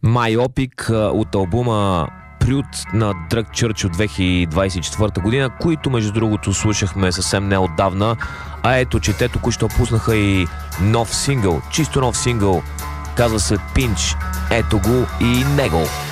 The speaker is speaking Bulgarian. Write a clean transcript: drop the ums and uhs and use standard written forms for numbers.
Myopic от албума Прют на Drug Church от 2024 година, които между другото слушахме съвсем неотдавна. А ето, че те току-що пуснаха и нов сингъл, чисто нов сингъл, казва се Pinch. Ето го и него.